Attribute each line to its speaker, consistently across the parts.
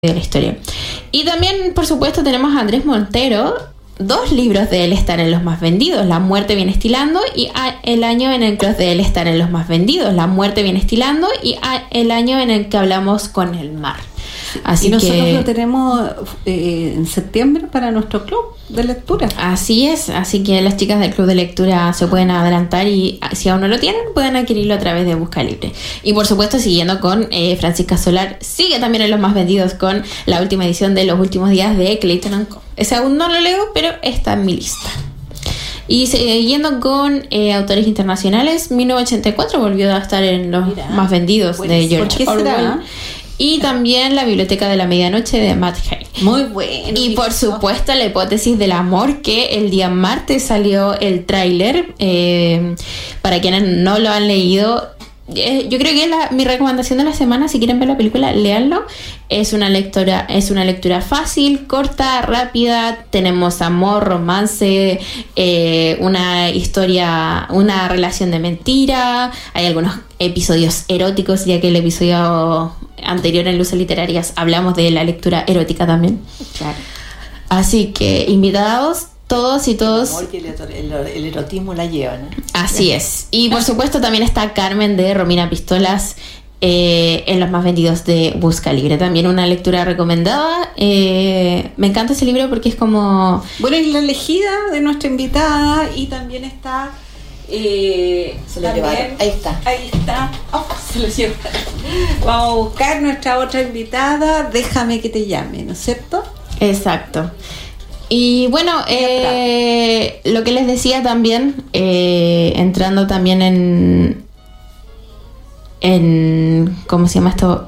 Speaker 1: de la historia. Y también, por supuesto, tenemos a Andrés Montero. 2 libros de él están en los más vendidos: La muerte viene estilando y El año en el que de él están en los más vendidos: La muerte viene estilando y El año en el que hablamos con el mar. Así
Speaker 2: y nosotros
Speaker 1: que
Speaker 2: lo tenemos en septiembre para nuestro club de lectura.
Speaker 1: Así es, así que las chicas del club de lectura se pueden adelantar y si aún no lo tienen, pueden adquirirlo a través de Busca Libre. Y por supuesto, siguiendo con Francisca Solar, sigue también en los más vendidos con la última edición de Los últimos días de Clayton & Co. Ese aún no lo leo, pero está en mi lista. Y siguiendo con autores internacionales, 1984 volvió a estar en los más vendidos de George Orwell. Y también La biblioteca de la medianoche de Matt Haig.
Speaker 2: Muy bueno.
Speaker 1: Y por supuesto La hipótesis del amor, que el día martes salió el tráiler. Para quienes no lo han leído, yo creo que mi recomendación de la semana, si quieren ver la película, léanlo. Es una lectura fácil, corta, rápida. Tenemos amor, romance, una historia, una relación de mentira. Hay algunos episodios eróticos, ya que el episodio anterior en Luces Literarias hablamos de la lectura erótica también.
Speaker 2: Claro.
Speaker 1: Así que invitados todos y todos.
Speaker 3: El amor y el erotismo la llevan, ¿eh?
Speaker 1: Así es. Y por supuesto también está Carmen de Romina Pistolas en los más vendidos de Busca Libre. También una lectura recomendada. Me encanta ese libro porque es como...
Speaker 2: Bueno, es la elegida de nuestra invitada y también está...
Speaker 3: Se lo llevaron. Ahí está.
Speaker 2: Oh, se lo llevaron. Vamos a buscar nuestra otra invitada. Déjame que te llame, ¿no es cierto?
Speaker 1: Exacto. Y bueno, lo que les decía también, entrando también en ¿cómo se llama esto?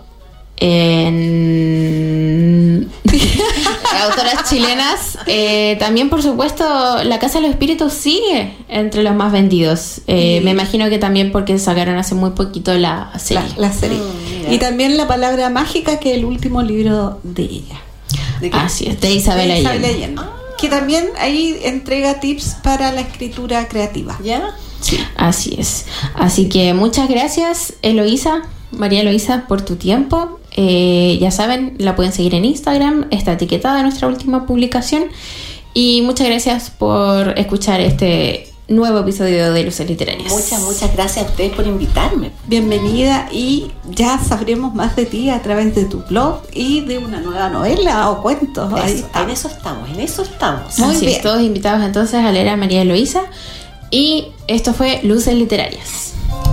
Speaker 1: En autoras chilenas, también por supuesto La Casa de los Espíritus sigue entre los más vendidos. Me imagino que también porque sacaron hace muy poquito la serie.
Speaker 2: La serie. Y también La palabra mágica, que es el último libro de ella.
Speaker 1: Así es, de Isabel Allende.
Speaker 2: Que también ahí entrega tips para la escritura creativa.
Speaker 3: ¿Ya?
Speaker 1: Sí. Así es. Así que muchas gracias, María Eloísa, por tu tiempo. Ya saben, la pueden seguir en Instagram, está etiquetada en nuestra última publicación. Y muchas gracias por escuchar este nuevo episodio de Luces Literarias.
Speaker 3: Muchas gracias a ustedes por invitarme.
Speaker 2: Bienvenida, y ya sabremos más de ti a través de tu blog y de una nueva novela o cuentos.
Speaker 3: En eso estamos.
Speaker 1: Muy bien. Todos invitados entonces a leer a María Eloísa. Y esto fue Luces Literarias.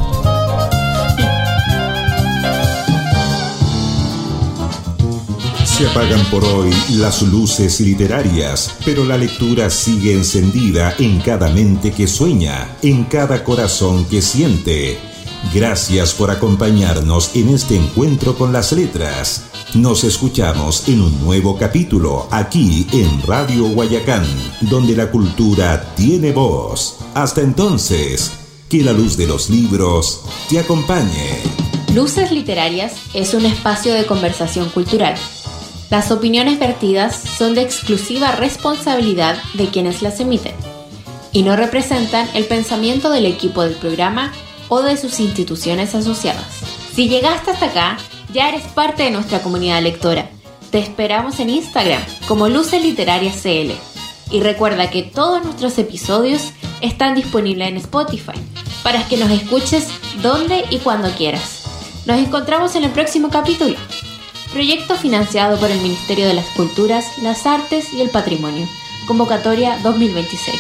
Speaker 4: Se apagan por hoy las luces literarias, pero la lectura sigue encendida en cada mente que sueña, en cada corazón que siente. Gracias por acompañarnos en este encuentro con las letras. Nos escuchamos en un nuevo capítulo aquí en Radio Guayacán, donde la cultura tiene voz. Hasta entonces, que la luz de los libros te acompañe.
Speaker 1: Luces Literarias es un espacio de conversación cultural. Las opiniones vertidas son de exclusiva responsabilidad de quienes las emiten y no representan el pensamiento del equipo del programa o de sus instituciones asociadas. Si llegaste hasta acá, ya eres parte de nuestra comunidad lectora. Te esperamos en Instagram como Luces Literarias CL. Y recuerda que todos nuestros episodios están disponibles en Spotify para que nos escuches donde y cuando quieras. Nos encontramos en el próximo capítulo. Proyecto financiado por el Ministerio de las Culturas, las Artes y el Patrimonio. Convocatoria 2026.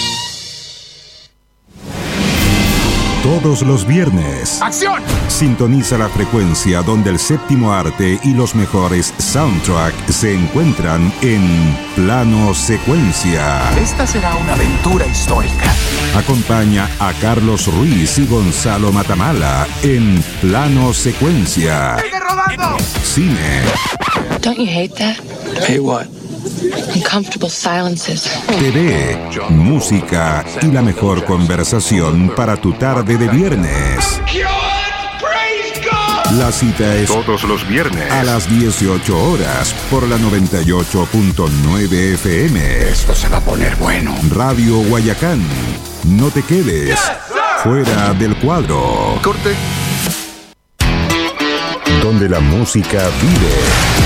Speaker 4: Todos los viernes.
Speaker 5: ¡Acción!
Speaker 4: Sintoniza la frecuencia donde el séptimo arte y los mejores soundtracks se encuentran en Plano Secuencia.
Speaker 5: Esta será una aventura histórica.
Speaker 4: Acompaña a Carlos Ruiz y Gonzalo Matamala en Plano Secuencia.
Speaker 5: ¡Sigue rodando!
Speaker 4: Cine.
Speaker 6: Don't you hate that?
Speaker 5: Hey, what?
Speaker 6: Uncomfortable silences.
Speaker 4: TV, música y la mejor conversación para tu tarde de viernes. La cita es todos los viernes a las 18 horas por la 98.9 FM.
Speaker 5: Esto se va a poner bueno.
Speaker 4: Radio Guayacán. No te quedes fuera del cuadro.
Speaker 5: Corte.
Speaker 4: Donde la música vive.